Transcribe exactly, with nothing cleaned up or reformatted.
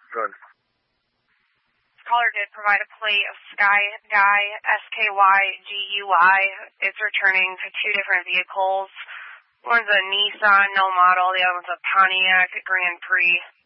Good. Caller did provide a plate of Sky Guy, S K Y G U I. It's returning to two different vehicles. One's a Nissan, no model. The other one's a Pontiac Grand Prix.